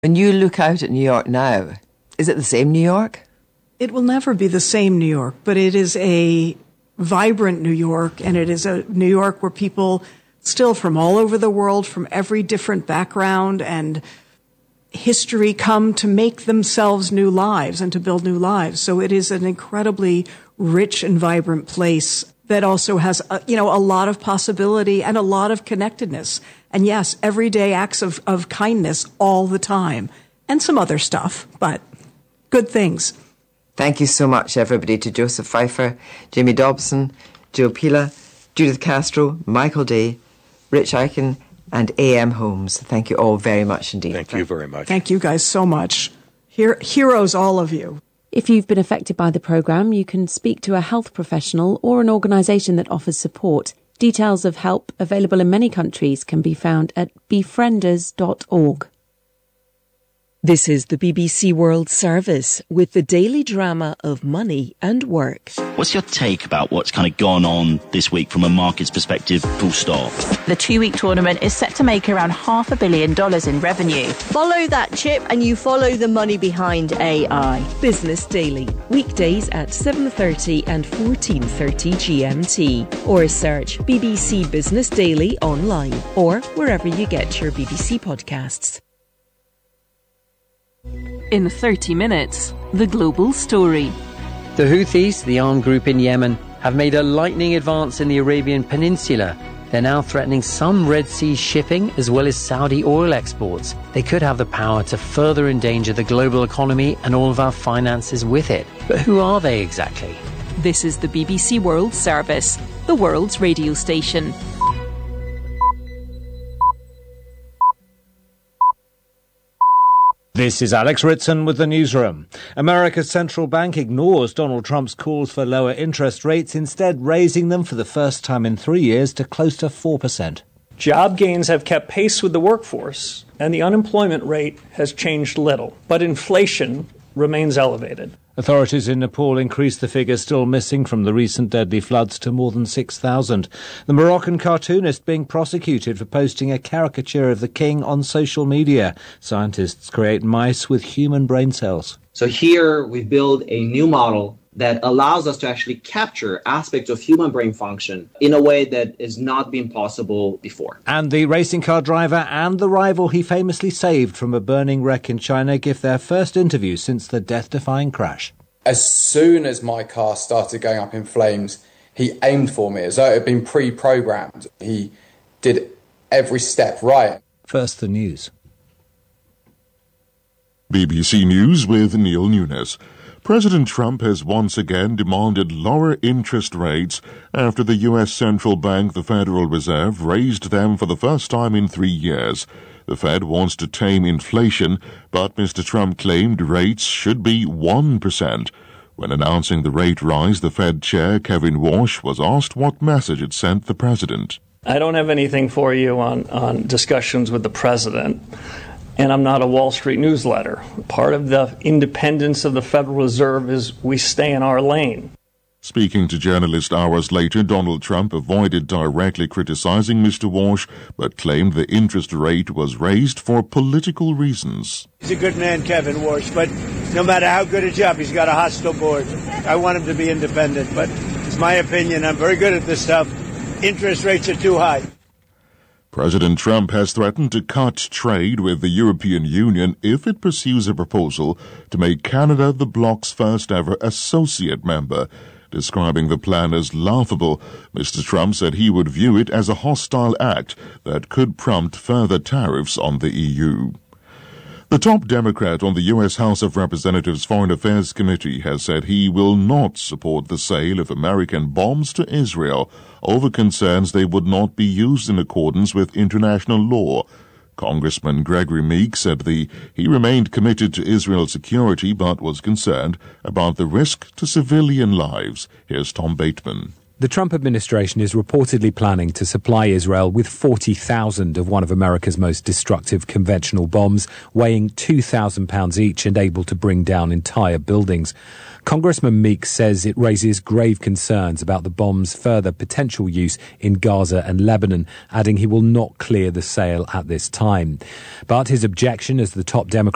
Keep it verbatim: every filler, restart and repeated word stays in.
When you look out at New York now, is it the same New York? It will never be the same New York, but it is a vibrant New York, and it is a New York where people still from all over the world, from every different background and history, come to make themselves new lives and to build new lives. So it is an incredibly rich and vibrant place that also has, a, you know, a lot of possibility and a lot of connectedness. And yes, everyday acts of, of kindness all the time. And some other stuff, but good things. Thank you so much, everybody, to Joseph Pfeiffer, Jamie Dobson, Joe Pila, Judith Castro, Michael Day, Rich Eichen, and A M Holmes. Thank you all very much indeed. Thank you very much. Thank you guys so much. Her- heroes, all of you. If you've been affected by the programme, you can speak to a health professional or an organisation that offers support. Details of help available in many countries can be found at befrienders dot org. This is the B B C World Service with the daily drama of money and work. What's your take about what's kind of gone on this week from a market's perspective, full stop? The two-week tournament is set to make around half a billion dollars in revenue. Follow that chip and you follow the money behind A I. Business Daily, weekdays at seven thirty and fourteen thirty G M T. Or search B B C Business Daily online or wherever you get your B B C podcasts. In thirty minutes, the global story. The Houthis, the armed group in Yemen, have made a lightning advance in the Arabian Peninsula. They're now threatening some Red Sea shipping as well as Saudi oil exports. They could have the power to further endanger the global economy and all of our finances with it. But who are they exactly? This is the B B C World Service, the world's radio station. This is Alex Ritson with the newsroom. America's central bank ignores Donald Trump's calls for lower interest rates, instead raising them for the first time in three years to close to four percent. Job gains have kept pace with the workforce, and the unemployment rate has changed little, but inflation remains elevated. Authorities in Nepal increased the figures still missing from the recent deadly floods to more than six thousand. The Moroccan cartoonist being prosecuted for posting a caricature of the king on social media. Scientists create mice with human brain cells. So here we build a new model that allows us to actually capture aspects of human brain function in a way that has not been possible before. And the racing car driver and the rival he famously saved from a burning wreck in China give their first interview since the death-defying crash. As soon as my car started going up in flames, he aimed for me as though it had been pre-programmed. He did every step right. First, the news. B B C News with Neil Nunes. President Trump has once again demanded lower interest rates after the U S Central Bank, the Federal Reserve, raised them for the first time in three years. The Fed wants to tame inflation, but Mister Trump claimed rates should be one percent. When announcing the rate rise, the Fed chair, Kevin Warsh, was asked what message it sent the president. I don't have anything for you on, on discussions with the president. And I'm not a Wall Street newsletter. Part of the independence of the Federal Reserve is we stay in our lane. Speaking to journalists hours later, Donald Trump avoided directly criticizing Mister Warsh, but claimed the interest rate was raised for political reasons. He's a good man, Kevin Warsh, but no matter how good a job, he's got a hostile board. I want him to be independent, but it's my opinion. I'm very good at this stuff. Interest rates are too high. President Trump has threatened to cut trade with the European Union if it pursues a proposal to make Canada the bloc's first-ever associate member. Describing the plan as laughable, Mister Trump said he would view it as a hostile act that could prompt further tariffs on the E U. The top Democrat on the U S House of Representatives Foreign Affairs Committee has said he will not support the sale of American bombs to Israel over concerns they would not be used in accordance with international law. Congressman Gregory Meek said the, he remained committed to Israel's security but was concerned about the risk to civilian lives. Here's Tom Bateman. The Trump administration is reportedly planning to supply Israel with forty thousand of one of America's most destructive conventional bombs, weighing two thousand pounds each and able to bring down entire buildings. Congressman Meek says it raises grave concerns about the bomb's further potential use in Gaza and Lebanon, adding he will not clear the sale at this time. But his objection as the top Democrat